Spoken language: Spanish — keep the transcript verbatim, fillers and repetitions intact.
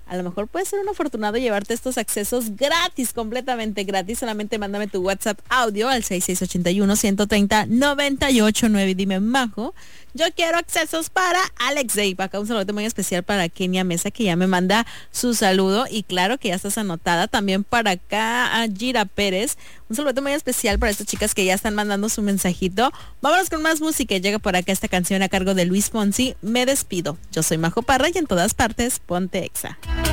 a lo mejor puedes ser un afortunado y llevarte estos accesos gratis, completamente gratis. Solamente mándame tu WhatsApp audio al seis seis ocho uno, uno tres cero, nueve ocho nueve y dime, Majo, yo quiero accesos para Alex Day. Acá un saludo muy especial para Kenia Mesa, que ya me manda su saludo. Y claro que ya estás anotada. También para acá a Gira Pérez. Un saludo muy especial para estas chicas que ya están mandando su mensajito. Vámonos con más música. Llega por acá esta canción a cargo de Luis Fonsi. Me despido. Yo soy Majo Parra y en todas partes, ponte Exa.